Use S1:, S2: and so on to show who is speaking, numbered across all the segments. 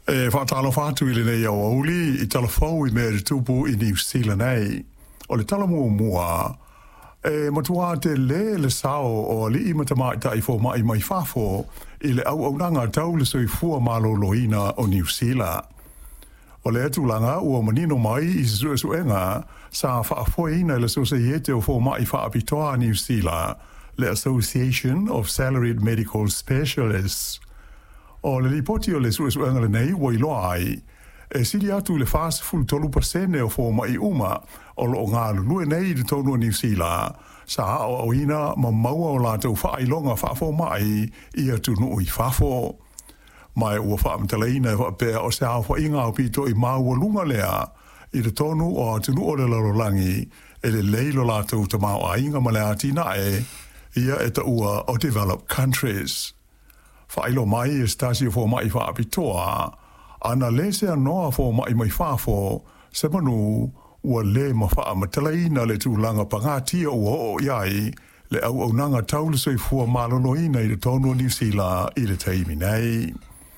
S1: Whaatalo whātu I le nei au auli I talafau I mea re tupu I New Zealand nei. O le talamua mua, matua te le sao o li I matamai ta I fo mai mai whafo I le au nanga tau le soi fua malo loina o New Zealand. O le atulanga ua manino mai I suenga sa whaafoina le societe o fo mai whaapitoa New Zealand, le Association of Salaried Medical Specialists. O le lipoti o le suenga le nei ua iloa ai, sili atu le fast full 12% o fo mai uma o lo ngā lue nei I tonu New Zealand, sa o ina ma maua o lātou whailonga whaafo mai I atu nui whafo. Mai ua whaamtalaina e whapea o se awha inga o pito I maua lunga lea I le tonu o atunu o le larolangi e le leilo lātou ta mau a inga ma le atina ia e ta ua o developed countries. Whailo mai e stasi o fo mai whaapitoa, ana le se anoa fo mai mai whafo se manu ua le ma whaamatalaina le tūlanga pangatia ua o iai le au nanga taule soi fua maloloina I le tonu New Zealand I le teimi nei.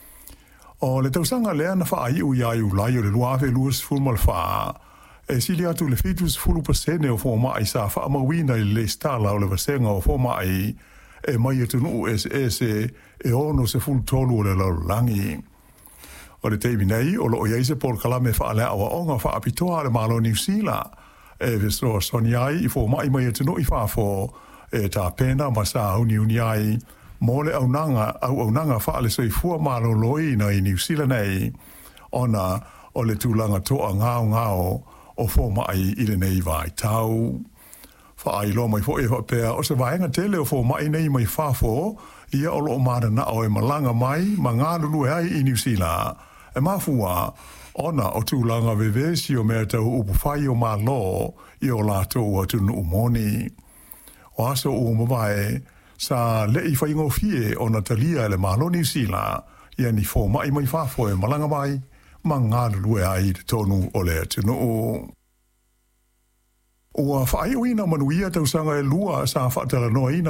S1: O le tausanga lea na whaai u iai u lai o le luawe luas fulmal wha, sili atu le fitus fulu pasene o fo mai sa whaamawina I le stala o le vasenga o fo mai mai e tunu e ono se fulu tolu o le laulangi. O le teimi nei, o lo o iaise por kalame whaalea awa onga whaapitoa le malo New Zealand, viso soniai I fo mai e tunu I whaafo ta pena ma sa uni ai, mo le au nanga whaale soi fua malo loi na I New Zealand nei, ona o le tūlanga toa ngao o fo mai I le nei vai tau. Whaai lo mai fo e whapea o se vaenga tele o fo mai nei mai whafo, ia o lo mara na o e malanga mai, ma ngā lulu ai I New Zealand. E mafua, ona o tūlanga vevesi o mea tau upu whai o mā lo, I o lātou atu nu umoni. O aso o mawai, sa le I whaingo fie o Natalia le malo New Zealand, ia ni fo mai mai whafo e malanga mai, ma ngā lulu ai te tonu o le atu nu. Ua whaai uina manuia tausanga e lua sa whaatala noa ina